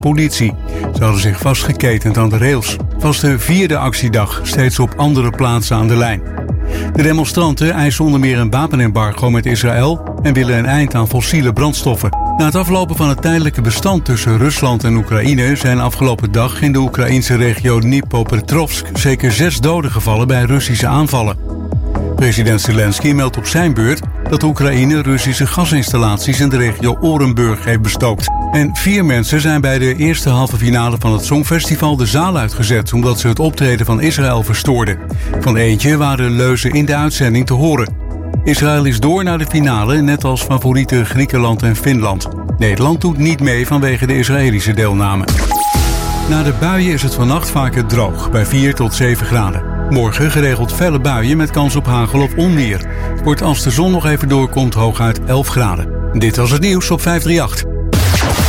politie. Ze hadden zich vastgeketend aan de rails. Het was de 4e actiedag, steeds op andere plaatsen aan de lijn. De demonstranten eisen onder meer een wapenembargo met Israël en willen een eind aan fossiele brandstoffen. Na het aflopen van het tijdelijke bestand tussen Rusland en Oekraïne zijn afgelopen dag in de Oekraïnse regio Dnipropetrovsk zeker 6 doden gevallen bij Russische aanvallen. President Zelensky meldt op zijn beurt dat Oekraïne Russische gasinstallaties in de regio Orenburg heeft bestookt. En 4 mensen zijn bij de eerste halve finale van het Songfestival de zaal uitgezet omdat ze het optreden van Israël verstoorden. Van eentje waren leuzen in de uitzending te horen. Israël is door naar de finale, net als favorieten Griekenland en Finland. Nederland doet niet mee vanwege de Israëlische deelname. Na de buien is het vannacht vaker droog, bij 4 tot 7 graden. Morgen geregeld felle buien met kans op hagel of onweer. Het wordt als de zon nog even doorkomt hooguit 11 graden. Dit was het nieuws op 538.